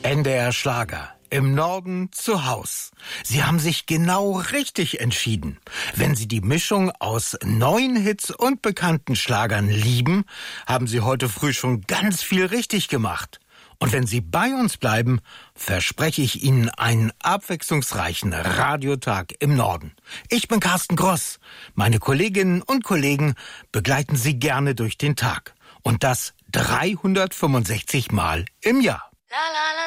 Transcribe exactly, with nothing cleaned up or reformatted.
N D R Schlager. Im Norden zu Haus. Sie haben sich genau richtig entschieden. Wenn Sie die Mischung aus neuen Hits und bekannten Schlagern lieben, haben Sie heute früh schon ganz viel richtig gemacht. Und wenn Sie bei uns bleiben, verspreche ich Ihnen einen abwechslungsreichen Radiotag im Norden. Ich bin Carsten Gross. Meine Kolleginnen und Kollegen begleiten Sie gerne durch den Tag. Und das dreihundertfünfundsechzig Mal im Jahr.